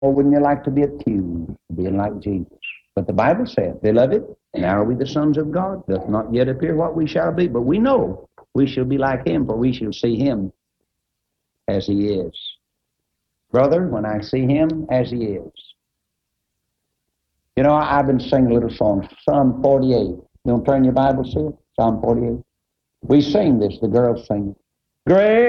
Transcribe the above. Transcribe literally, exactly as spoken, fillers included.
Or wouldn't you like to be accused of being like Jesus? But the Bible said, Beloved, now are we the sons of God? Doth not yet appear what we shall be, but we know we shall be like him, for we shall see him as he is. Brother, when I see him as he is. You know, I've been singing a little song, Psalm forty-eight. You want to turn your Bible to it? Psalm forty-eight. We sing this, the girls sing it. Great